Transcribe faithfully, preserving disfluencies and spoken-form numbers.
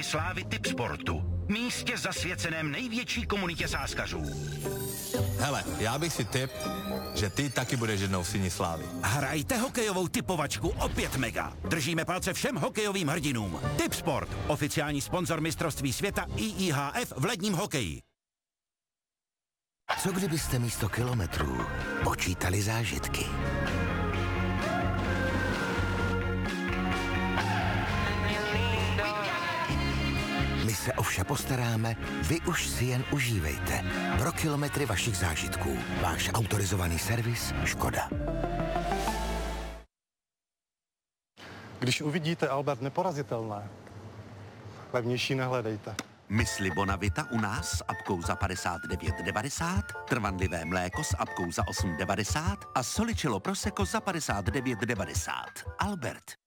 síni slávy Tip Sportu. Místě zasvěceném největší komunitě sázkařů. Hele, já bych si tip, že ty taky budeš jednou v síni slávy. Hrajte hokejovou typovačku o pět mega. Držíme palce všem hokejovým hrdinům. Tip Sport, oficiální sponzor mistrovství světa I I H F v ledním hokeji. Co kdybyste místo kilometrů počítali zážitky? My se o vše postaráme, vy už si jen užívejte. Pro kilometry vašich zážitků. Váš autorizovaný servis Škoda. Když uvidíte Albert neporazitelné, levnější nehledejte. Mysli Bonavita u nás s apkou za padesát devět devadesát, trvanlivé mléko s apkou za osm devadesát a Soličilo Prosecco za padesát devět devadesát. Albert.